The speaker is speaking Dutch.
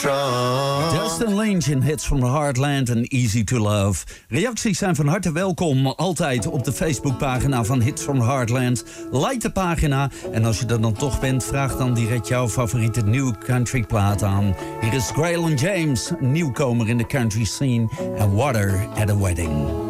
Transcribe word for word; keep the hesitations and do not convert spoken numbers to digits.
strong. Dustin Lynch in Hits from the Heartland en Easy to Love. Reacties zijn van harte welkom. Altijd op de Facebookpagina van Hits from the Heartland. Like de pagina. En als je er dan toch bent, vraag dan direct jouw favoriete new country plaat aan. Hier is Graylin James, nieuwkomer in de country scene. En Water at a Wedding.